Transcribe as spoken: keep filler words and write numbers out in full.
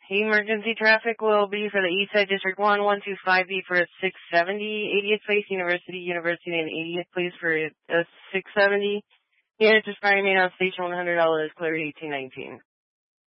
Emergency traffic will be for the East Side District one, one two five B for a six seventy, eightieth Place, University, University, and eightieth Place for a six seventy. Units expiring main on station one hundred dollars, clear eighteen nineteen.